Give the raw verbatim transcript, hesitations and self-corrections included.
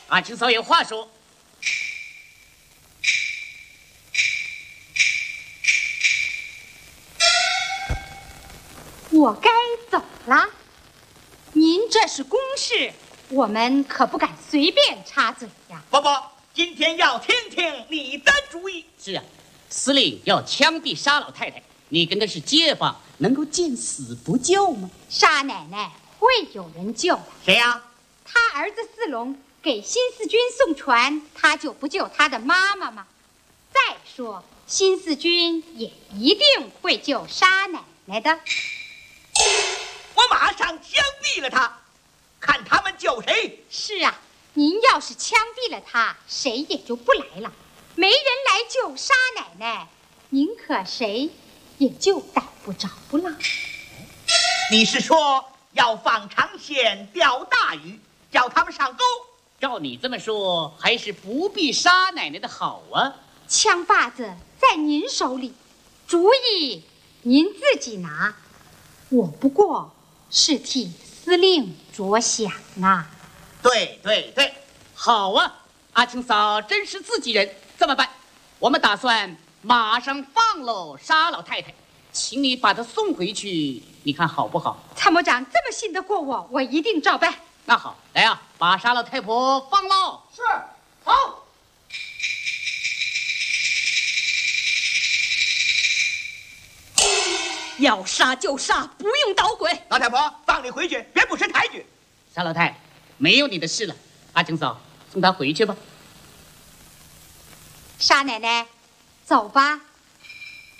阿青嫂有话说。 我该走了。您这是公事，我们可不敢随便插嘴呀。 伯伯，今天要听听你的主意。 是啊，司令要枪毙沙老太太，你跟的是街坊，能够见死不救吗？ 沙奶奶会有人救的。 谁呀、啊？ 他儿子四龙给新四军送船，他就不救他的妈妈吗？再说新四军也一定会救沙奶奶的。 我马上枪毙了他，看他们救谁。 是啊，您要是枪毙了他，谁也就不来了，没人来救沙奶奶，您可谁也就逮不着了。 你是说要放长线钓大鱼，叫他们上钩？ 照你这么说，还是不必沙奶奶的好啊。 枪把子在您手里，主意您自己拿，我不过是替司令着想啊。 对对对， 好啊，阿青嫂真是自己人。这么办，我们打算马上放喽沙老太太，请你把她送回去，你看好不好？ 参谋长这么信得过我，我一定照办。 那好，来啊，把沙老太婆放喽。 是，好。 要杀就杀，不用捣鬼。 老太婆，放你回去，别不识抬举。 沙老太，没有你的事了。阿青嫂，送她回去吧。 沙奶奶，走吧。